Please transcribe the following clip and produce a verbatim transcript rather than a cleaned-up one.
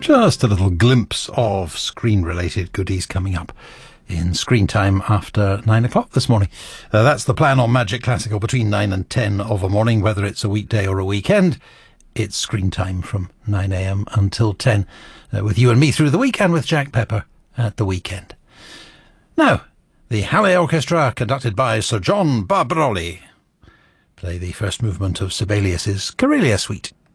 Just a little glimpse of screen-related goodies coming up in Screen Time after nine o'clock this morning. Uh, that's the plan on Magic Classical between nine and ten of a morning, whether it's a weekday or a weekend. It's Screen Time from nine a.m. until ten, uh, with you and me through the week, and with Jack Pepper at the weekend. Now, the Halle Orchestra, conducted by Sir John Barbaroli, play the first movement of Sibelius's Karelia Suite.